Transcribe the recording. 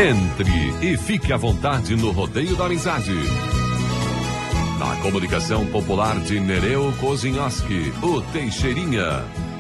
Entre e fique à vontade no Rodeio da Amizade. Na comunicação popular de Nereu Kozinoski, o Teixeirinha.